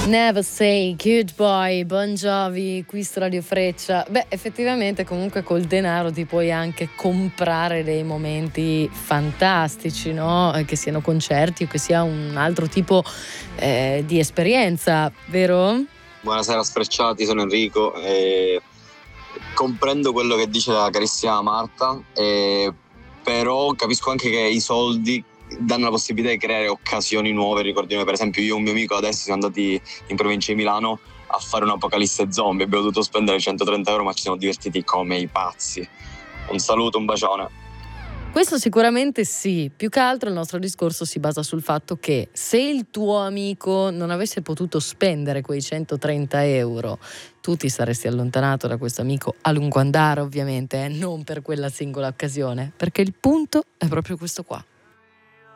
Never say goodbye, Bon Jovi, qui su Radio Freccia. Beh, effettivamente comunque col denaro ti puoi anche comprare dei momenti fantastici, no? Che siano concerti o che sia un altro tipo di esperienza, vero? Buonasera Sfrecciati, sono Enrico e comprendo quello che dice la carissima Marta, però capisco anche che i soldi danno la possibilità di creare occasioni nuove. Ricordiamo per esempio io e un mio amico adesso siamo andati in provincia di Milano a fare un apocalisse zombie, abbiamo dovuto spendere 130 euro ma ci siamo divertiti come i pazzi. Un saluto, un bacione. Questo sicuramente sì, più che altro il nostro discorso si basa sul fatto che se il tuo amico non avesse potuto spendere quei 130 euro, tu ti saresti allontanato da questo amico a lungo andare ovviamente, non per quella singola occasione, perché il punto è proprio questo qua.